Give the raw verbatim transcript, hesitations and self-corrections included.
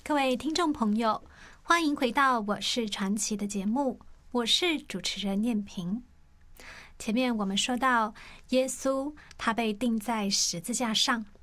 各位听众朋友，欢迎回到《我是传奇》的节目，我是主持人念萍。前面我们说到，耶稣他被钉在十字架上，